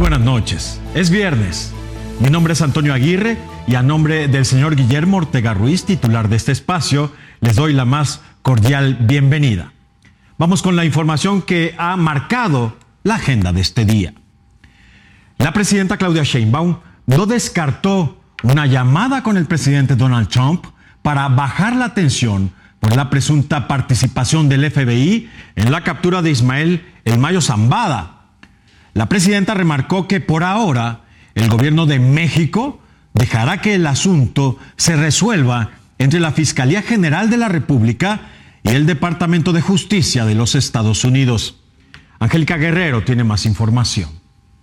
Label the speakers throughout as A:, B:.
A: buenas noches. Es viernes. Mi nombre es Antonio Aguirre y a nombre del señor Guillermo Ortega Ruiz, titular de este espacio, les doy la más cordial bienvenida. Vamos con la información que ha marcado la agenda de este día. La presidenta Claudia Sheinbaum no descartó una llamada con el presidente Donald Trump para bajar la tensión por la presunta participación del FBI en la captura de Ismael El Mayo Zambada. La presidenta remarcó que por ahora el gobierno de México dejará que el asunto se resuelva entre la Fiscalía General de la República y el Departamento de Justicia de los Estados Unidos. Angélica Guerrero tiene más información.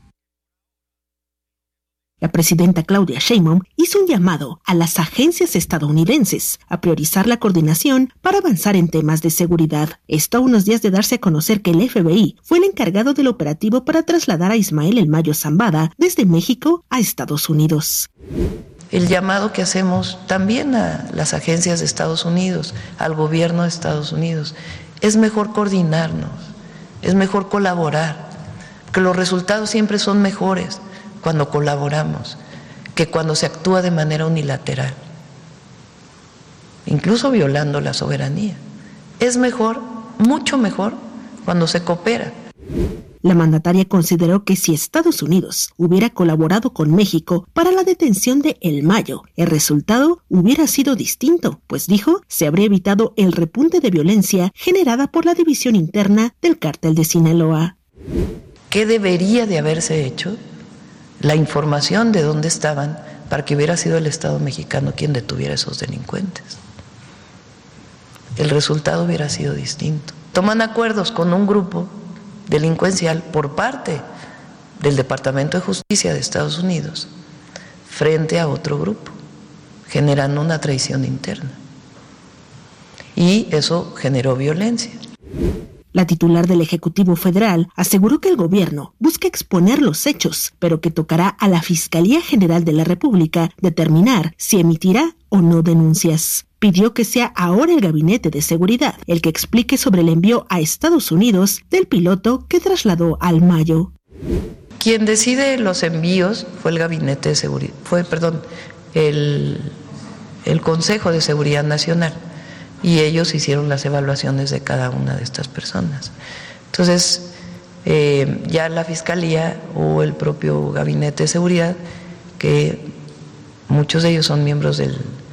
B: La presidenta Claudia Sheinbaum hizo un llamado a las agencias estadounidenses a priorizar la coordinación para avanzar en temas de seguridad. Esto a unos días de darse a conocer que el FBI fue el encargado del operativo para trasladar a Ismael El Mayo Zambada desde México a Estados Unidos.
C: El llamado que hacemos también a las agencias de Estados Unidos, al gobierno de Estados Unidos, es mejor coordinarnos, es mejor colaborar, porque los resultados siempre son mejores cuando colaboramos, que cuando se actúa de manera unilateral, incluso violando la soberanía. Es mejor, mucho mejor, cuando se coopera.
B: La mandataria consideró que si Estados Unidos hubiera colaborado con México para la detención de El Mayo, el resultado hubiera sido distinto, pues dijo, se habría evitado el repunte de violencia generada por la división interna del cártel de Sinaloa.
C: ¿Qué debería de haberse hecho? La información de dónde estaban para que hubiera sido el Estado mexicano quien detuviera a esos delincuentes. El resultado hubiera sido distinto. Toman acuerdos con un grupo delincuencial por parte del Departamento de Justicia de Estados Unidos frente a otro grupo, generando una traición interna. Y eso generó violencia.
B: La titular del Ejecutivo Federal aseguró que el gobierno busca exponer los hechos, pero que tocará a la Fiscalía General de la República determinar si emitirá o no denuncias. Pidió que sea ahora el Gabinete de Seguridad el que explique sobre el envío a Estados Unidos del piloto que trasladó al Mayo.
C: Quien decide los envíos fue el Gabinete de Seguridad, el Consejo de Seguridad Nacional. Y ellos hicieron las evaluaciones de cada una de estas personas. Entonces, ya la Fiscalía o el propio Gabinete de Seguridad, que muchos de ellos son miembros del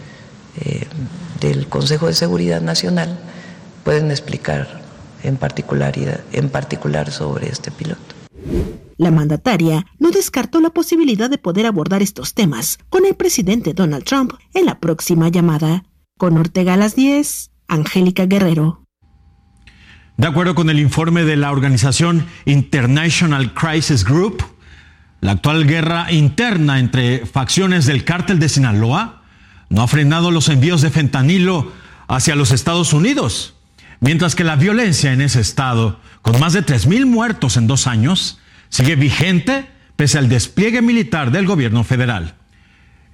C: Consejo de Seguridad Nacional, pueden explicar en particular sobre este piloto.
B: La mandataria no descartó la posibilidad de poder abordar estos temas con el presidente Donald Trump en la próxima llamada. Con Ortega a las 10, Angélica Guerrero.
A: De acuerdo con el informe de la organización International Crisis Group, la actual guerra interna entre facciones del cártel de Sinaloa no ha frenado los envíos de fentanilo hacia los Estados Unidos, mientras que la violencia en ese estado, con más de 3,000 muertos en 2 años, sigue vigente pese al despliegue militar del gobierno federal.